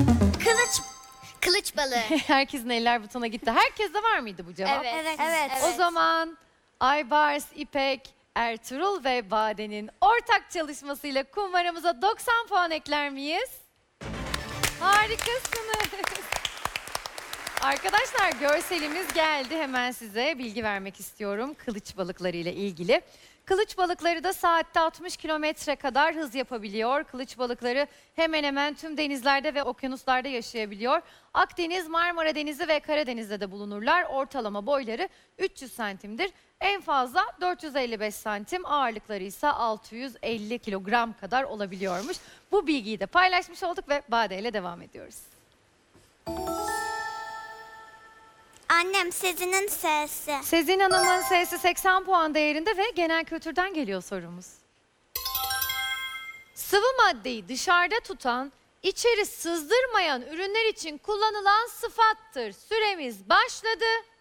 Kılıç balığı. Herkesin eller butona gitti. Herkeste var mıydı bu cevap? Evet. O zaman Aybars, İpek, Ertuğrul ve Bade'nin ortak çalışmasıyla kumbaramıza 90 puan ekler miyiz? Harikasınız. Arkadaşlar görselimiz geldi. Hemen size bilgi vermek istiyorum kılıç balıkları ile ilgili. Kılıç balıkları da saatte 60 kilometre kadar hız yapabiliyor. Kılıç balıkları hemen hemen tüm denizlerde ve okyanuslarda yaşayabiliyor. Akdeniz, Marmara Denizi ve Karadeniz'de de bulunurlar. Ortalama boyları 300 santimdir. En fazla 455 santim, ağırlıkları ise 650 kilogram kadar olabiliyormuş. Bu bilgiyi de paylaşmış olduk ve Bade ile devam ediyoruz. Annem Sezin'in sesi. Sezin Hanım'ın sayısı 80 puan değerinde ve genel kültürden geliyor sorumuz. Sıvı maddeyi dışarıda tutan, içeri sızdırmayan ürünler için kullanılan sıfattır. Süremiz başladı.